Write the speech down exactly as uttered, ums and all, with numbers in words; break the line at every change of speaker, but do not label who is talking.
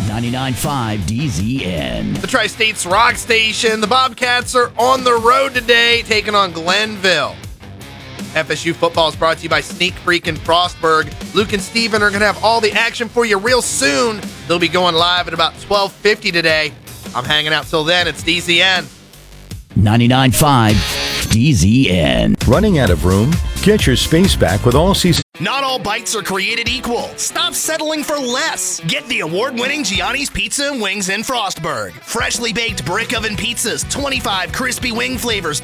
ninety-nine point five D Z N.
The Tri-State's Rock Station. The Bobcats are on the road today, taking on Glenville. F S U football is brought to you by Sneak Freak and Frostburg. Luke and Steven are going to have all the action for you real soon. They'll be going live at about twelve fifty today. I'm hanging out till then. It's D Z N.
ninety-nine point five D Z N.
Running out of room? Get your space back with all season.
Not all bites are created equal. Stop settling for less. Get the award-winning Gianni's Pizza and Wings in Frostburg. Freshly baked brick oven pizzas, twenty-five crispy wing flavors,